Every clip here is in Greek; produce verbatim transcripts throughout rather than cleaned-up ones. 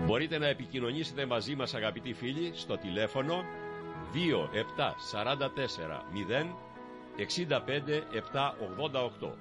Μπορείτε να επικοινωνήσετε μαζί μας, αγαπητοί φίλοι, στο τηλέφωνο δύο επτά τέσσερα τέσσερα μηδέν εξήντα πέντε επτακόσια ογδόντα οκτώ.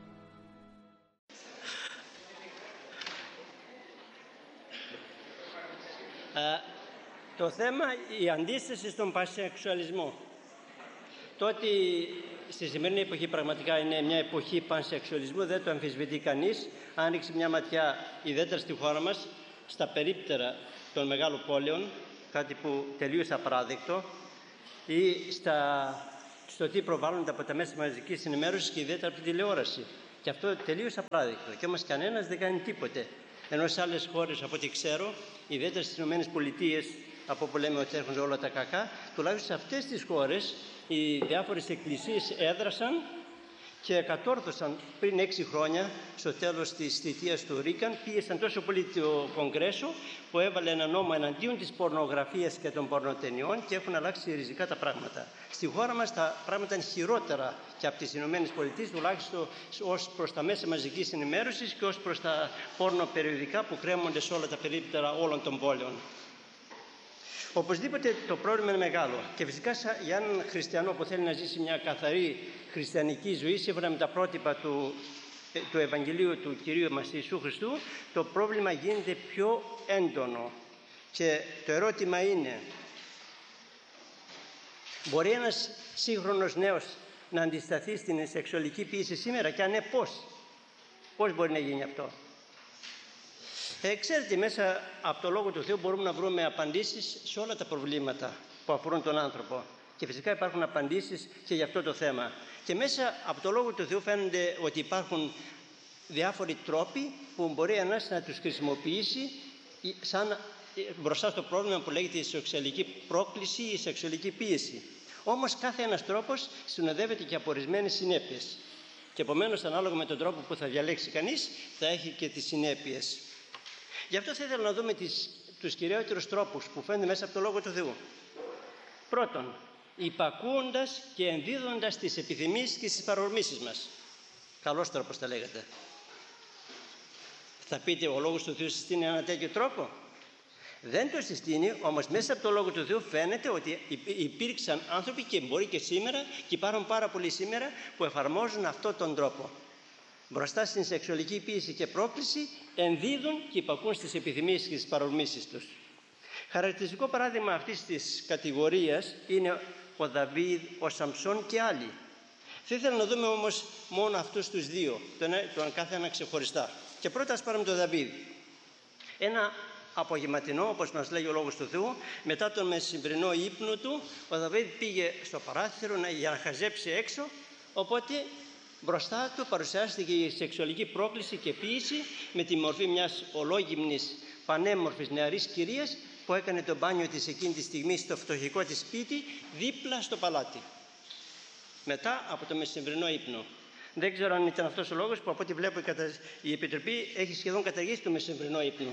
Ε, το θέμα, η αντίσταση στον πανσεξουαλισμό. Το ότι στη σημερινή εποχή πραγματικά είναι μια εποχή πανσεξουαλισμού δεν το αμφισβητεί κανείς. Αν ρίξει μια ματιά ιδιαίτερα στη χώρα μας, στα περίπτερα των μεγάλων πόλεων, κάτι που τελείως απαράδεκτο, ή στα, στο τι προβάλλονται από τα μέσα μαζικής ενημέρωσης και ιδιαίτερα από την τηλεόραση. Και αυτό τελείως απαράδεκτο. Και όμως κανένας δεν κάνει τίποτε. Ενώ σε άλλες χώρες, από ό,τι ξέρω, ιδιαίτερα στις ΗΠΑ, από όπου λέμε ότι έρχονται όλα τα κακά, τουλάχιστον σε αυτές τις χώρες οι διάφορες εκκλησίες έδρασαν και κατόρθωσαν πριν έξι χρόνια, στο τέλος της θητείας του Ρίκαν, πίεσαν τόσο πολύ το Κογκρέσο που έβαλε ένα νόμο εναντίον της πορνογραφίας και των πορνοτενιών και έχουν αλλάξει ριζικά τα πράγματα. Στη χώρα μας τα πράγματα είναι χειρότερα και από τις Ηνωμένες Πολιτείες, τουλάχιστον ως προς τα μέσα μαζικής ενημέρωσης και ως προς τα πορνοπεριοδικά που κρέμονται σε όλα τα περίπτερα όλων των πόλεων. Οπωσδήποτε το πρόβλημα είναι μεγάλο και φυσικά για έναν χριστιανό που θέλει να ζήσει μια καθαρή χριστιανική ζωή σύμφωνα με τα πρότυπα του, του Ευαγγελίου του Κυρίου μας Ιησού Χριστού, το πρόβλημα γίνεται πιο έντονο. Και το ερώτημα είναι, μπορεί ένας σύγχρονος νέος να αντισταθεί στην σεξουαλική ποίηση σήμερα, και αν ναι, πώς πώς μπορεί να γίνει αυτό? Ε, ξέρετε, μέσα από το Λόγο του Θεού μπορούμε να βρούμε απαντήσεις σε όλα τα προβλήματα που αφορούν τον άνθρωπο. Και φυσικά υπάρχουν απαντήσεις και για αυτό το θέμα. Και μέσα από το Λόγο του Θεού φαίνεται ότι υπάρχουν διάφοροι τρόποι που μπορεί ένας να τους χρησιμοποιήσει σαν μπροστά στο πρόβλημα που λέγεται η σεξουαλική πρόκληση ή η σεξουαλική πίεση. Όμως κάθε ένας τρόπος συνοδεύεται και από ορισμένες συνέπειες. Και επομένως, ανάλογα με τον τρόπο που θα διαλέξει κανείς, θα έχει και τις συνέπειες. Γι' αυτό θα ήθελα να δούμε τις, τους κυριότερους τρόπους που φαίνονται μέσα από το Λόγο του Θεού. Πρώτον, υπακούοντας και ενδίδοντας τις επιθυμίες και τις παρορμήσεις μας. Καλός τρόπος θα λέγατε. Θα πείτε, ο Λόγος του Θεού συστήνει ένα τέτοιο τρόπο? Δεν το συστήνει, όμως μέσα από το Λόγο του Θεού φαίνεται ότι υπήρξαν άνθρωποι, και μπορεί και σήμερα, και υπάρχουν πάρα πολλοί σήμερα, που εφαρμόζουν αυτόν τον τρόπο. Μπροστά στην σεξουαλική πίεση και πρόκληση ενδίδουν και υπακούν στις επιθυμίες και στις παρορμήσεις τους. Χαρακτηριστικό παράδειγμα αυτής της κατηγορίας είναι ο Δαβίδ, ο Σαμψόν και άλλοι. Θα ήθελα να δούμε όμως μόνο αυτούς τους δύο, τον, τον κάθε ένα ξεχωριστά. Και πρώτα ας πάρουμε τον Δαβίδ. Ένα απογευματινό, όπως μας λέει ο Λόγος του Θεού, μετά τον μεσημβρινό ύπνο του, ο Δαβίδ πήγε στο παράθυρο για να χαζέψει έξω, οπότε μπροστά του παρουσιάστηκε η σεξουαλική πρόκληση και ποίηση με τη μορφή μιας ολόγυμνης πανέμορφης νεαρής κυρίας που έκανε το μπάνιο της εκείνη τη στιγμή στο φτωχικό της σπίτι δίπλα στο παλάτι, μετά από το μεσημβρινό ύπνο. Δεν ξέρω αν ήταν αυτός ο λόγος που, από ό,τι βλέπω, η Επιτροπή έχει σχεδόν καταργήσει το μεσημβρινό ύπνο.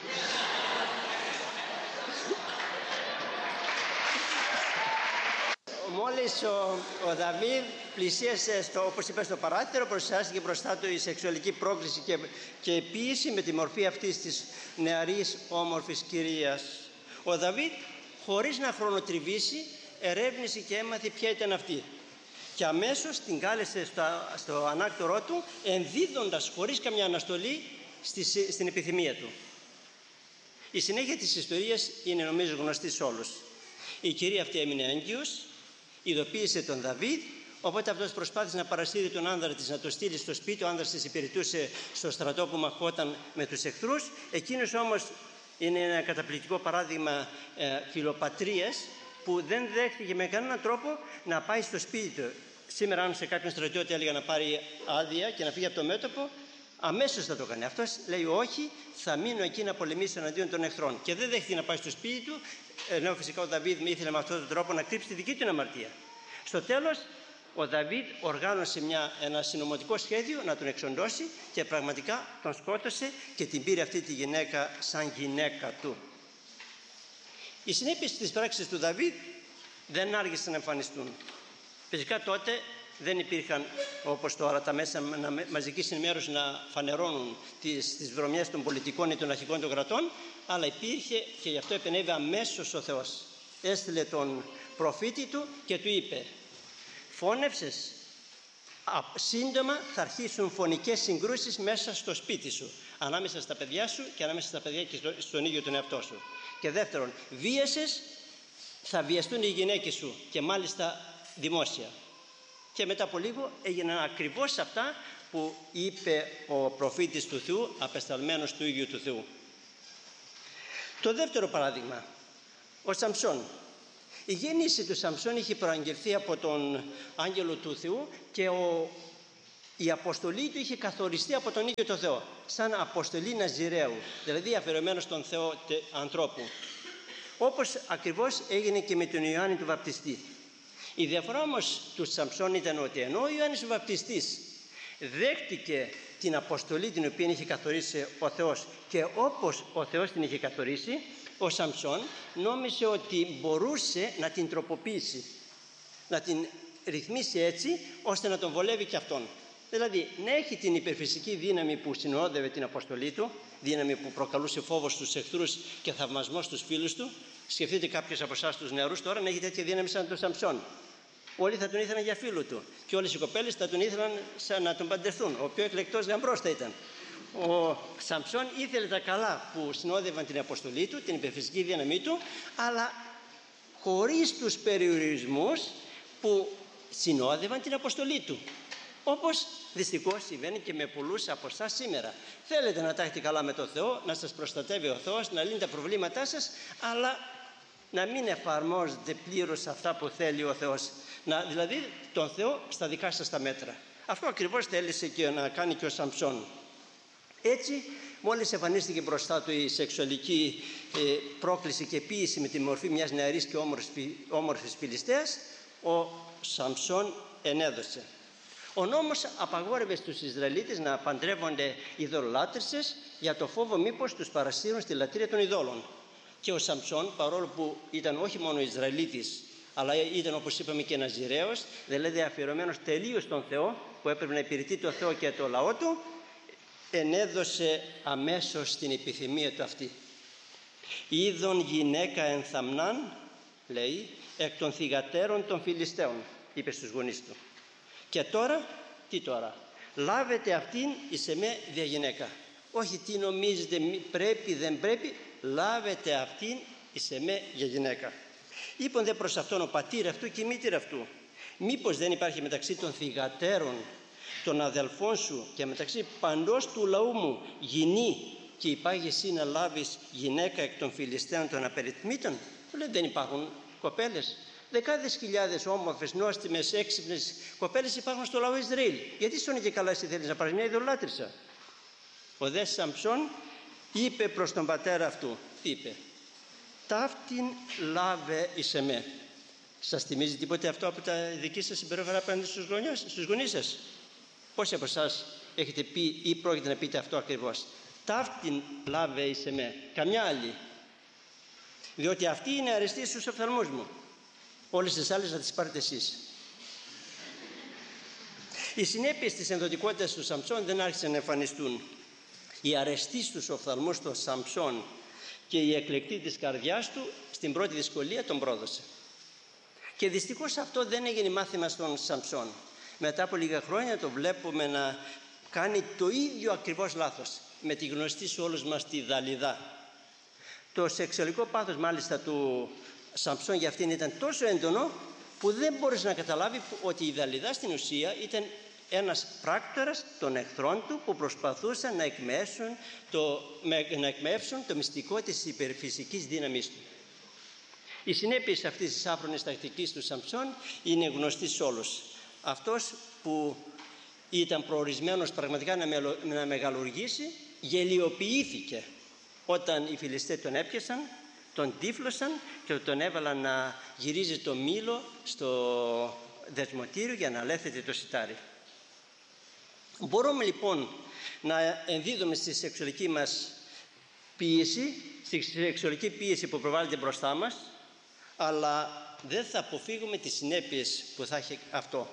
Μόλις ο, ο Δαβίδ πλησίασε, στο, όπως είπε, στο παράθυρο, προσιάστηκε μπροστά του η σεξουαλική πρόκληση και, και ποίηση με τη μορφή αυτής της νεαρής όμορφης κυρίας. Ο Δαβίδ, χωρίς να χρονοτριβήσει, ερεύνησε και έμαθε ποια ήταν αυτή. Και αμέσως την κάλεσε στο, στο ανάκτορό του, ενδίδοντας χωρίς καμιά αναστολή στη, στην επιθυμία του. Η συνέχεια της ιστορίας είναι, νομίζω, γνωστή σε όλους. Η κυρία αυτή έμεινε έγκυος, ειδοποίησε τον Δαβίδ, οπότε αυτός προσπάθησε να παρασύρει τον άνδρα της, να το στείλει στο σπίτι. Ο άνδρας της υπηρετούσε στο στρατό που μαχόταν με τους εχθρούς. Εκείνος όμως είναι ένα καταπληκτικό παράδειγμα ε, φιλοπατρίας, που δεν δέχτηκε με κανέναν τρόπο να πάει στο σπίτι του. Σήμερα, αν σε κάποιον στρατιώτη έλεγα να πάρει άδεια και να φύγει από το μέτωπο, αμέσως θα το κάνει. Αυτός λέει όχι, θα μείνω εκεί να πολεμήσω εναντίον των εχθρών. Και δεν δέχτηκε να πάει στο σπίτι του, ενώ φυσικά ο Δαβίδ ήθελε με αυτόν τον τρόπο να κρύψει τη δική του αμαρτία. Στο τέλος, ο Δαβίδ οργάνωσε μια, ένα συνωμοτικό σχέδιο να τον εξοντώσει και πραγματικά τον σκότωσε και την πήρε αυτή τη γυναίκα σαν γυναίκα του. Οι συνέπειες της πράξης του Δαβίδ δεν άργησαν να εμφανιστούν. Φυσικά τότε Δεν υπήρχαν όπως τώρα τα μέσα μαζικής ενημέρωσης να φανερώνουν τις, τις βρωμιές των πολιτικών ή των αρχικών των κρατών, αλλά υπήρχε και γι' αυτό επενέβη αμέσως ο Θεός. Έστειλε τον προφήτη του και του είπε: φώνευσες, σύντομα θα αρχίσουν φωνικές συγκρούσεις μέσα στο σπίτι σου, ανάμεσα στα παιδιά σου και ανάμεσα στα παιδιά και στον ίδιο τον εαυτό σου. Και δεύτερον, βίασες, θα βιαστούν οι γυναίκες σου, και μάλιστα δημόσια. Και μετά από λίγο έγιναν ακριβώς αυτά που είπε ο προφήτης του Θεού, απεσταλμένος του ίδιου του Θεού. Το δεύτερο παράδειγμα, ο Σαμψόν. Η γέννηση του Σαμψόν είχε προαγγελθεί από τον άγγελο του Θεού και ο, η αποστολή του είχε καθοριστεί από τον ίδιο τον Θεό, σαν αποστολή Ναζιραίου, δηλαδή αφιερωμένο στον Θεό τε, ανθρώπου. Όπως ακριβώς έγινε και με τον Ιωάννη του Βαπτιστή. Η διαφορά όμως του Σαμψόν ήταν ότι ενώ ο Ιωάννης ο Βαπτιστής δέχτηκε την αποστολή την οποία είχε καθορίσει ο Θεός και όπως ο Θεός την είχε καθορίσει, ο Σαμψόν νόμιζε ότι μπορούσε να την τροποποιήσει, να την ρυθμίσει έτσι ώστε να τον βολεύει και αυτόν. Δηλαδή να έχει την υπερφυσική δύναμη που συνόδευε την αποστολή του, δύναμη που προκαλούσε φόβο στους εχθρούς και θαυμασμό στους φίλους του. Σκεφτείτε κάποιος από εσάς τους νεαρούς τώρα να έχει τέτοια δύναμη σαν τον Σαμψόν. Όλοι θα τον ήθελαν για φίλο του και όλες οι κοπέλες θα τον ήθελαν σαν να τον παντρευτούν. Ο πιο εκλεκτός γαμπρός θα ήταν. Ο Σαμψόν ήθελε τα καλά που συνόδευαν την αποστολή του, την υπερφυσική δύναμή του, αλλά χωρίς τους περιορισμούς που συνόδευαν την αποστολή του. Όπως δυστυχώς συμβαίνει και με πολλούς από εσάς σήμερα. Θέλετε να τα έχετε καλά με τον Θεό, να σας προστατεύει ο Θεός, να λύνει τα προβλήματά σας, αλλά να μην εφαρμόζετε πλήρως αυτά που θέλει ο Θεός. Να, δηλαδή τον Θεό στα δικά σας τα μέτρα. Αυτό ακριβώς θέλησε και να κάνει και ο Σαμψόν. Έτσι, μόλις εμφανίστηκε μπροστά του η σεξουαλική ε, πρόκληση και ποίηση με τη μορφή μιας νεαρής και όμορφης Φιλιστέας, ο Σαμψόν ενέδωσε. Ο νόμος απαγόρευε στους Ισραηλίτες να παντρεύονται ειδωλολάτρισσες για το φόβο μήπως τους παρασύρουν στη λατρεία των ειδόλων. Και ο Σαμψόν, παρόλο που ήταν όχι μόνο Ισραηλίτης, αλλά ήταν, όπως είπαμε, και Ναζιραίος, δηλαδή αφιερωμένος τελείως στον Θεό, που έπρεπε να υπηρετεί το Θεό και το λαό του, ενέδωσε αμέσως την επιθυμία του αυτή. «Είδον γυναίκα ενθαμνάν», λέει, «εκ των θυγατέρων των Φιλιστέων», είπε στους γονείς του. Και τώρα, τι τώρα, «λάβετε αυτήν εις εμέ δια γυναίκα». Όχι τι νομίζετε, πρέπει, δεν πρέπει, «λάβετε αυτήν εις εμέ για γυναίκα». Είπαν δε προς αυτόν ο πατήρ αυτού και η μήτηρ αυτού, «μήπως δεν υπάρχει μεταξύ των θυγατέρων των αδελφών σου και μεταξύ παντός του λαού μου γυνή και υπάγει εσύ να λάβεις γυναίκα εκ των Φιλιστέων των απεριθμίτων?» Του λέει, δεν υπάρχουν κοπέλες. Δεκάδες χιλιάδες όμορφες, νόστιμες, έξυπνες κοπέλες υπάρχουν στο λαό Ισραήλ. Γιατί στον και καλά εσύ θέλεις να πάρεις μια ειδωλάτρισσα? Ο δε Σαμψόν είπε προς τον πατέρα αυτού, τι είπε? «Ταύτην λάβε εις εμέ». Σας θυμίζει τίποτε αυτό από τα δική σας συμπεριφορά απέναντι στους γονείς, στους γονείς σας? Πόσοι από εσάς έχετε πει ή πρόκειται να πείτε αυτό ακριβώς? «Ταύτην λάβε εις εμέ». Καμιά άλλη. Διότι αυτή είναι αρεστή στους οφθαλμούς μου. Όλες τις άλλες να τις πάρετε εσείς. Οι συνέπειες της ενδοτικότητας του Σαμψόν δεν άρχισαν να εμφανιστούν. Η αρεστή στους οφθαλμούς του Σαμψόν και η εκλεκτή της καρδιάς του στην πρώτη δυσκολία τον πρόδωσε. Και δυστυχώς αυτό δεν έγινε μάθημα στον Σαμψόν. Μετά από λίγα χρόνια το βλέπουμε να κάνει το ίδιο ακριβώς λάθος με τη γνωστή σε όλους μας τη Δαλιδά. Το σεξουαλικό πάθος μάλιστα του Σαμψόν για αυτήν ήταν τόσο έντονο που δεν μπόρεσε να καταλάβει ότι η Δαλιδά στην ουσία ήταν ένας πράκτορας των εχθρών του που προσπαθούσαν να εκμεύσουν το, να εκμεύσουν το μυστικό της υπερφυσικής δύναμης του. Οι συνέπειες αυτής της άφρονης τακτικής του Σαμψόν είναι γνωστή σε όλους. Αυτός που ήταν προορισμένος πραγματικά να, μελο, να μεγαλουργήσει, γελιοποιήθηκε όταν οι Φιλιστέοι τον έπιασαν, τον τύφλωσαν και τον έβαλαν να γυρίζει το μήλο στο δεσμοτήριο για να αλέθεται το σιτάρι. Μπορούμε λοιπόν να ενδίδουμε στη σεξουαλική μας πίεση, στη σεξουαλική πίεση που προβάλλεται μπροστά μας, αλλά δεν θα αποφύγουμε τις συνέπειες που θα έχει αυτό.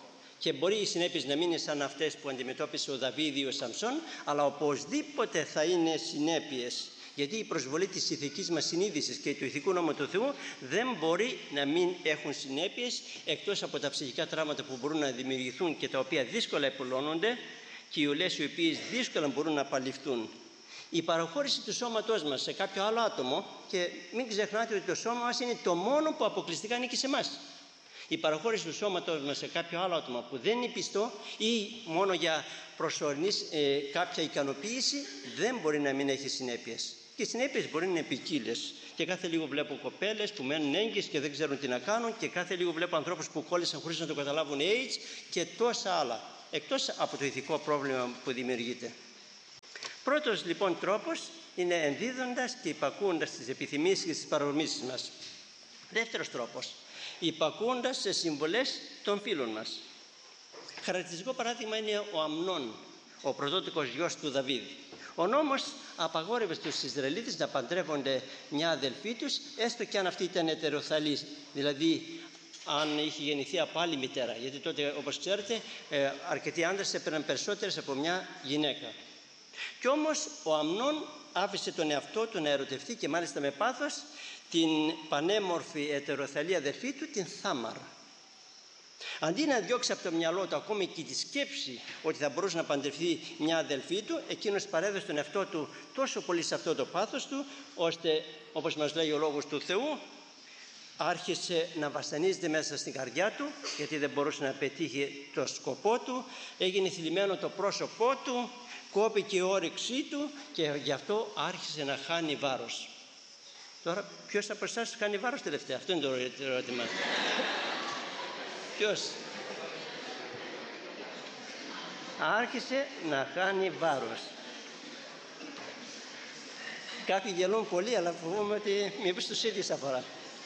Και μπορεί οι συνέπειες να μην είναι σαν αυτές που αντιμετώπισε ο Δαβίδ ή ο Σαμσόν, αλλά οπωσδήποτε θα είναι συνέπειες. Γιατί η προσβολή της ηθικής μας συνείδησης και του ηθικού νόμου του Θεού δεν μπορεί να μην έχουν συνέπειες, εκτός από τα ψυχικά τραύματα που μπορούν να δημιουργηθούν και τα οποία δύσκολα επουλώνονται και οι ουλές οι οποίες δύσκολα μπορούν να απαλληφθούν. Η παραχώρηση του σώματός μας σε κάποιο άλλο άτομο, και μην ξεχνάτε ότι το σώμα μας είναι το μόνο που αποκλειστικά ανήκει σε εμάς. Η παραχώρηση του σώματός μας σε κάποιο άλλο άτομο που δεν είναι πιστό ή μόνο για προσωρινή ε, κάποια ικανοποίηση δεν μπορεί να μην έχει συνέπειες. Και οι συνέπειες μπορεί να είναι ποικίλες. Και κάθε λίγο βλέπω κοπέλες που μένουν έγκυες και δεν ξέρουν τι να κάνουν, και κάθε λίγο βλέπω ανθρώπους που κόλλησαν χωρίς να το καταλάβουν AIDS και τόσα άλλα. Εκτός από το ηθικό πρόβλημα που δημιουργείται. Πρώτος λοιπόν τρόπος είναι ενδίδοντας και υπακούοντας τις επιθυμίες και τις παρορμήσεις μας. Δεύτερος τρόπος, υπακούοντας σε συμβολές των φίλων μας. Χαρακτηριστικό παράδειγμα είναι ο Αμνών, ο πρωτότοκος γιος του Δαβίδ. Ο νόμος απαγόρευε στους Ισραηλίτες να παντρεύονται μια αδελφή τους, έστω και αν αυτή ήταν ετεροθαλής, δηλαδή αν είχε γεννηθεί από άλλη μητέρα. Γιατί τότε, όπως ξέρετε, αρκετοί άντρες έπαιρναν περισσότερες από μια γυναίκα. Κι όμως ο Αμνών άφησε τον εαυτό του να ερωτευτεί, και μάλιστα με πάθος, την πανέμορφη ετεροθαλή αδελφή του, την Θάμαρ. Αντί να διώξει από το μυαλό του ακόμη και τη σκέψη ότι θα μπορούσε να παντρευτεί μια αδελφή του, εκείνος παρέδωσε τον εαυτό του τόσο πολύ σε αυτό το πάθος του, ώστε, όπως μας λέει ο Λόγος του Θεού, άρχισε να βασανίζεται μέσα στην καρδιά του, γιατί δεν μπορούσε να πετύχει το σκοπό του, έγινε θλιμμένο το πρόσωπό του, κόπηκε η όρεξή του και γι' αυτό άρχισε να χάνει βάρος. Τώρα ποιος από εσάς χάνει βάρος τελευταία? Αυτό είναι το ερώτημα. Ποιος? Άρχισε να χάνει βάρος. Κάποιοι γελούν πολύ, αλλά φοβούμαι ότι μήπως τους ίδιους αφορά.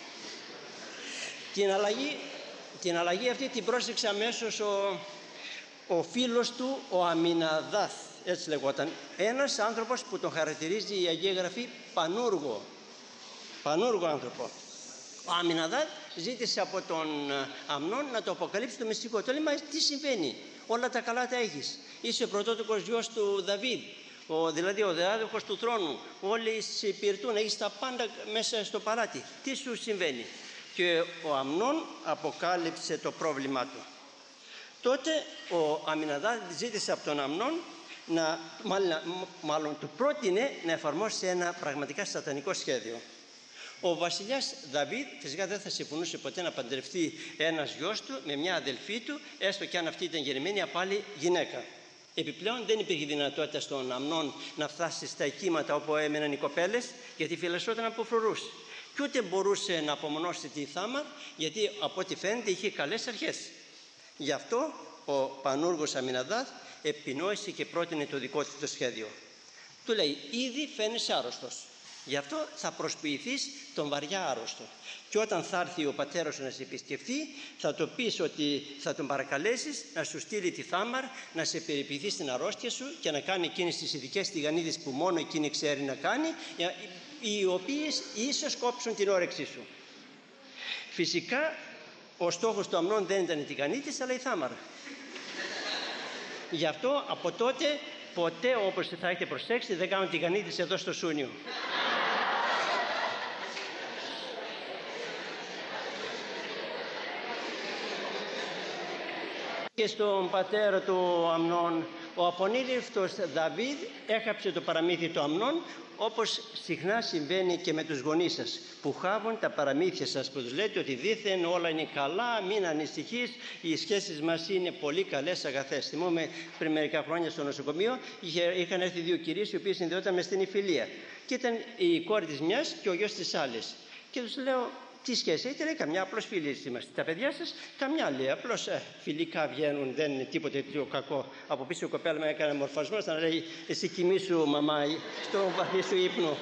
Την αλλαγή, την αλλαγή αυτή την πρόσεξε αμέσως ο, ο φίλος του, ο Αμιναδάθ, έτσι λεγόταν. Ένας άνθρωπος που τον χαρακτηρίζει η Αγία Γραφή πανούργο. Πανούργο άνθρωπο. Ο Αμιναδάθ ζήτησε από τον Αμνών να το αποκαλύψει το μυστικό. Το λέει, μα τι συμβαίνει? Όλα τα καλά τα έχεις. Είσαι ο πρωτότοκος γιος του Δαβίδ. Ο, δηλαδή ο διάδοχος του θρόνου. Όλοι σε υπηρετούν, έχεις τα πάντα μέσα στο παλάτι. Τι σου συμβαίνει? Και ο Αμνών αποκάλυψε το πρόβλημά του. Τότε ο Αμιναδάθ ζήτησε από τον Αμνών να, μάλλον, μάλλον του πρότεινε να εφαρμόσει ένα πραγματικά σατανικό σχέδιο. Ο βασιλιάς Δαβίδ φυσικά δεν θα συμφωνούσε ποτέ να παντρευτεί ένας γιος του με μια αδελφή του, έστω και αν αυτή ήταν γεννημένη από άλλη γυναίκα. Επιπλέον δεν υπήρχε δυνατότητα στον Αμνών να φτάσει στα οικίματα όπου έμεναν οι κοπέλες, γιατί φυλασσόταν από φρουρούς. Και ούτε μπορούσε να απομονώσει τη Θάμαρ, γιατί από ό,τι φαίνεται είχε καλές αρχές. Γι' αυτό ο πανούργος Αμιναδάθ επινόησε και πρότεινε το δικό του το σχέδιο. Του λέει, ήδη φαίνεσαι άρρωστος, γι' αυτό θα προσποιηθείς τον βαριά άρρωστο. Και όταν θα έρθει ο πατέρας σου να σε επισκεφθεί, θα το πεις ότι θα τον παρακαλέσεις να σου στείλει τη Θάμαρ, να σε περιποιηθεί στην αρρώστια σου και να κάνει εκείνες τις ειδικές τηγανίδες που μόνο εκείνη ξέρει να κάνει, οι οποίες ίσως κόψουν την όρεξή σου. Φυσικά ο στόχος του Αμνών δεν ήταν η τηγανίτης, αλλά η Θάμαρ. Γι' αυτό από τότε ποτέ, όπως θα έχετε προσέξει, δεν κάνουν τηγανίτης εδώ στο Σούνιο. Και στον πατέρα του Αμνών, ο απονείδευτος Δαβίδ έκαψε το παραμύθι του Αμνών, όπως συχνά συμβαίνει και με τους γονείς σας, που χάβουν τα παραμύθια σας, που τους λέτε ότι δήθεν όλα είναι καλά, μην ανησυχείς, οι σχέσεις μας είναι πολύ καλές, αγαθές. Θυμόμαι πριν μερικά χρόνια στο νοσοκομείο είχαν έρθει δύο κυρίες οι οποίες συνδεόταν με στενηφιλία, και ήταν η κόρη της μιας και ο γιος της άλλης. Και τους λέω, τι σχέση έχετε? Λέει, καμιά, απλώς φίλοι είμαστε. Τα παιδιά σας? Καμιά, λέει, απλώς ε, φιλικά βγαίνουν, δεν είναι τίποτε τέτοιο κακό. Από πίσω η κοπέλα με έκανε μορφασμό, να λέει, εσύ κοιμήσου μαμά στο βαθύ σου ύπνο.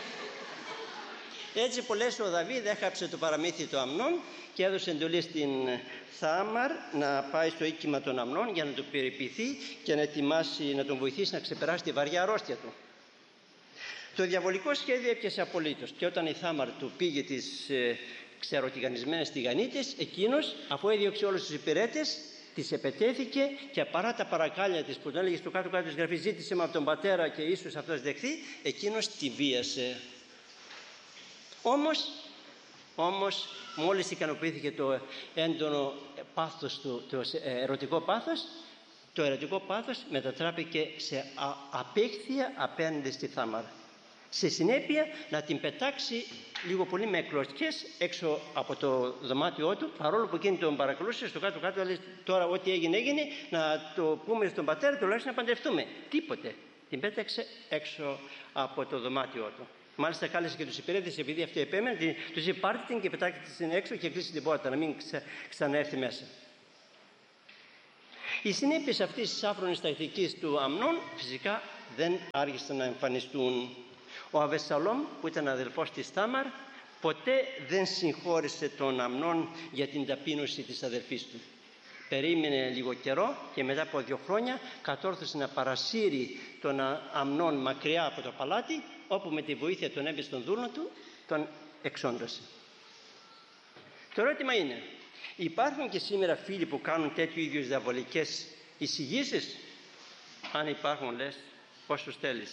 Έτσι πολλές ο Δαβίδ έκαψε το παραμύθι του Αμνών και έδωσε εντολή στην Θάμαρ να πάει στο οίκημα των Αμνών για να το περιποιηθεί και να ετοιμάσει, να τον βοηθήσει να ξεπεράσει τη βαριά αρρώστια του. Το διαβολικό σχέδιο έπιασε απολύτως, και όταν η Θάμαρ του πήγε τις ε, ξεροτηγανισμένες τηγανίτες, εκείνος, αφού έδιωξε όλους τους υπηρέτες, Της επετέθηκε και παρά τα παρακάλια της που τον έλεγε στο κάτω-κάτω της γραφής, ζήτησε με από τον πατέρα και ίσως αυτός δεχθεί, εκείνος τη βίασε. Όμως, όμως μόλις ικανοποιήθηκε το έντονο πάθος του, το ερωτικό πάθος, το ερωτικό πάθος μετατράπηκε σε α, απέχθεια απέναντι στη Θάμαρ. Σε συνέπεια να την πετάξει λίγο πολύ με κλωτσιές έξω από το δωμάτιό του, παρόλο που εκείνη τον παρακολούσε στο κάτω-κάτω, λέει τώρα ό,τι έγινε έγινε, να το πούμε στον πατέρα, τουλάχιστον να παντρευτούμε. Τίποτε. Την πέταξε έξω από το δωμάτιό του. Μάλιστα κάλεσε και τους υπηρέτες, επειδή αυτή επέμενε, τους είπε πάρτε την και πετάξτε την έξω και κλείσει την πόρτα, να μην ξα, ξαναέρθει μέσα. Οι συνέπειες αυτής της άφρονης τακτικής του Αμνών φυσικά δεν άργησαν να εμφανιστούν. Ο Αβεσσαλόμ, που ήταν αδελφός της Θάμαρ, ποτέ δεν συγχώρεσε τον Αμνών για την ταπείνωση της αδελφής του. Περίμενε λίγο καιρό και μετά από δύο χρόνια κατόρθωσε να παρασύρει τον Αμνών μακριά από το παλάτι, όπου με τη βοήθεια των έμπιστων δούλων του τον εξόντωσε. Το ερώτημα είναι, υπάρχουν και σήμερα φίλοι που κάνουν τέτοιου είδους διαβολικές εισηγήσεις? Αν υπάρχουν, λες, πόσους θέλεις?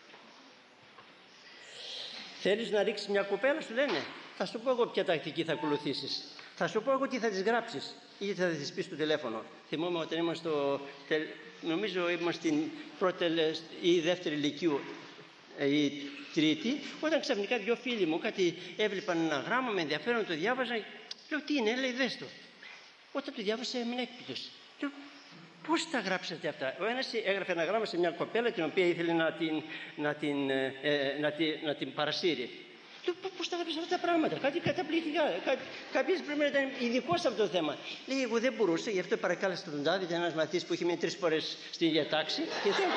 Θέλεις να ρίξεις μια κοπέλα, σου λένε, θα σου πω εγώ ποια τακτική θα ακολουθήσεις. Θα σου πω εγώ τι θα της γράψεις ή θα της πεις στο τηλέφωνο. Θυμόμαι όταν ήμουν στο, νομίζω ήμουν στην πρώτη ή δεύτερη λυκείου ή τρίτη, όταν ξαφνικά δυο φίλοι μου κάτι έβλεπαν ένα γράμμα, με ενδιαφέρον, το διάβαζαν. Λέω τι είναι, λέει δες το. Όταν το διάβασα έμεινε έκπληκτος. Λέω πώς τα γράψατε αυτά? Ο ένας έγραφε ένα γράμμα σε μια κοπέλα την οποία ήθελε να την, να την, ε, να την, να την παρασύρει. Λέω πώς τα γράψατε αυτά τα πράγματα? Κάτι καταπληκτικά. Κάτι, κάποιος πρέπει να ήταν ειδικός σε αυτό το θέμα. Λέει εγώ δεν μπορούσα, γι' αυτό παρακάλεσα τον Τάδη, ήταν ένας μαθητής που είχε μείνει τρεις φορές στην ίδια τάξη. Και δεν...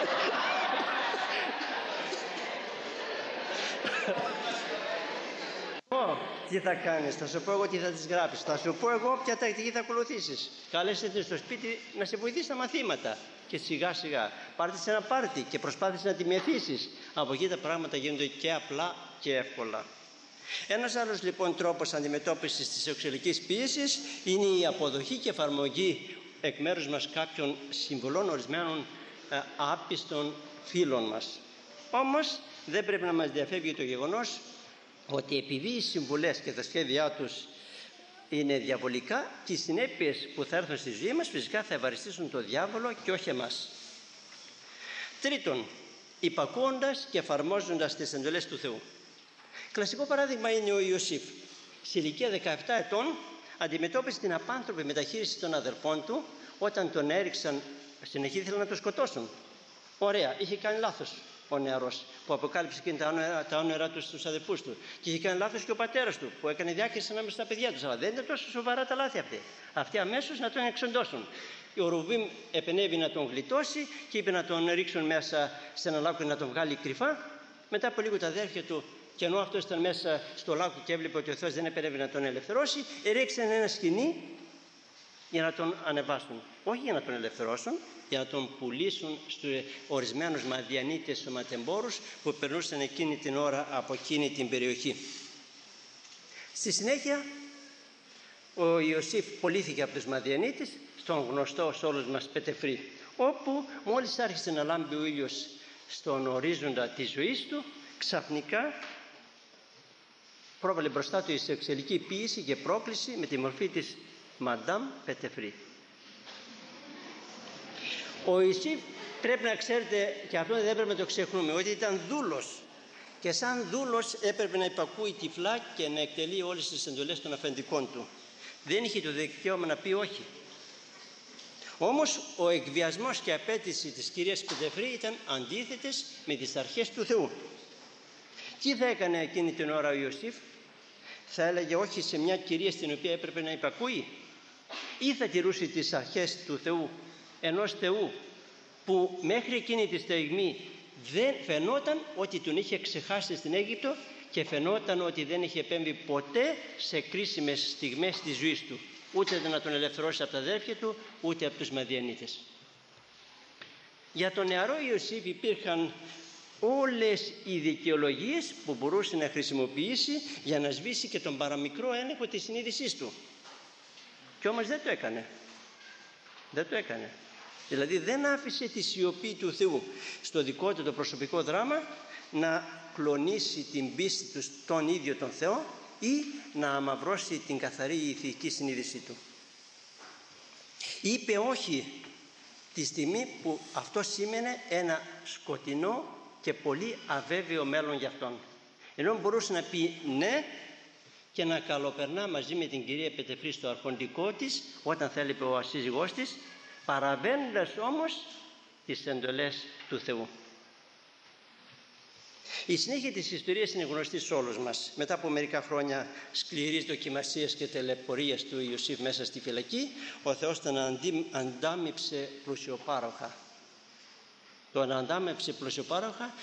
Τι θα κάνεις, θα σου πω εγώ τι θα τις γράψεις, θα σου πω εγώ ποια τακτική θα ακολουθήσεις. Κάλεσε την στο σπίτι να σε βοηθήσει τα μαθήματα και σιγά σιγά πάρτε σε ένα πάρτι και προσπάθησε να τη μεθύσεις. Από εκεί τα πράγματα γίνονται και απλά και εύκολα. Ένας άλλος λοιπόν τρόπος αντιμετώπισης της σεξουαλικής πίεσης είναι η αποδοχή και εφαρμογή εκ μέρους μας κάποιων συμβουλών ορισμένων ε, άπιστων φίλων μας. Όμως δεν πρέπει να μας διαφεύγει το γεγονός ότι επειδή οι συμβουλές και τα σχέδιά τους είναι διαβολικά και οι συνέπειες που θα έρθουν στη ζωή μας φυσικά θα ευαριστήσουν το διάβολο και όχι εμάς. Τρίτον, υπακούοντας και εφαρμόζοντας τις εντολές του Θεού. Κλασικό παράδειγμα είναι ο Ιωσήφ. Σε ηλικία δεκαεπτά ετών αντιμετώπισε την απάνθρωπη μεταχείριση των αδερφών του όταν τον έριξαν, στην αρχή ήθελαν να τον σκοτώσουν. Ωραία, είχε κάνει λάθος ο νεαρός που αποκάλυψε εκείνη τα όνερα, τα όνερα του στους αδελφούς του. Και είχε κάνει λάθος και ο πατέρας του που έκανε διάκριση ανάμεσα στα παιδιά του. Αλλά δεν ήταν τόσο σοβαρά τα λάθη αυτή. Αυτοί αμέσως να τον εξοντώσουν. Ο Ρουβίμ επενέβη να τον γλιτώσει και είπε να τον ρίξουν μέσα σε ένα λάκκο να τον βγάλει κρυφά. Μετά από λίγο τα αδέρφια του, και ενώ αυτός ήταν μέσα στο λάκκο και έβλεπε ότι ο Θεός δεν επενέβη να τον ελευθερώσει, ρίξαν ένα σκοινί για να τον ανεβάσουν. Όχι για να τον ελευθερώσουν, για να τον πουλήσουν στους ορισμένους Μαδιανίτες σωματεμπόρους που περνούσαν εκείνη την ώρα από εκείνη την περιοχή. Στη συνέχεια ο Ιωσήφ πωλήθηκε από τους Μαδιανίτες στον γνωστό σε όλους μας Πετεφρή, όπου μόλις άρχισε να λάμπει ο ήλιος στον ορίζοντα της ζωής του, ξαφνικά πρόβαλε μπροστά του η σεξουαλική ποίηση και πρόκληση με τη μορφή της Μαντάμ Πετεφρή. Ο Ιωσήφ, πρέπει να ξέρετε, και αυτό δεν πρέπει να το ξεχνούμε, ότι ήταν δούλος και σαν δούλος έπρεπε να υπακούει τυφλά και να εκτελεί όλες τις εντολές των αφεντικών του. Δεν είχε το δικαίωμα να πει όχι. Όμως ο εκβιασμός και απέτηση της κυρίας Πετεφρή ήταν αντίθετες με τις αρχές του Θεού. Τι θα έκανε εκείνη την ώρα ο Ιωσήφ? Θα έλεγε όχι σε μια κυρία στην οποία έπρεπε να υπακούει, ή θα τηρούσε τις αρχές του Θεού, ενός Θεού που μέχρι εκείνη τη στιγμή δεν φαινόταν ότι τον είχε ξεχάσει στην Αίγυπτο και φαινόταν ότι δεν είχε επέμβει ποτέ σε κρίσιμες στιγμές της ζωής του, ούτε να τον ελευθερώσει από τα αδέρφια του, ούτε από τους Μαδιανίτες. Για τον νεαρό Ιωσήφ υπήρχαν όλες οι δικαιολογίες που μπορούσε να χρησιμοποιήσει για να σβήσει και τον παραμικρό έλεγχο της συνείδησής του. Κι όμως δεν το έκανε. Δεν το έκανε. Δηλαδή δεν άφησε τη σιωπή του Θεού στο δικό του το προσωπικό δράμα να κλονίσει την πίστη του στον ίδιο τον Θεό ή να αμαυρώσει την καθαρή ηθική συνείδησή του. Είπε όχι τη στιγμή που αυτό σήμαινε ένα σκοτεινό και πολύ αβέβαιο μέλλον για αυτόν. Ενώ μπορούσε να πει ναι και να καλοπερνά μαζί με την κυρία Πετεφρή στο αρχοντικό της όταν θα έλειπε ο σύζυγός της, παραβαίνοντας όμως τις εντολές του Θεού. Η συνέχεια της ιστορίας είναι γνωστή σε όλους μας. Μετά από μερικά χρόνια σκληρής δοκιμασίας και τελεπορίας του Ιωσήφ μέσα στη φυλακή, ο Θεός τον αντάμυψε πλουσιοπάροχα. Τον αντάμυψε πλουσιοπάροχα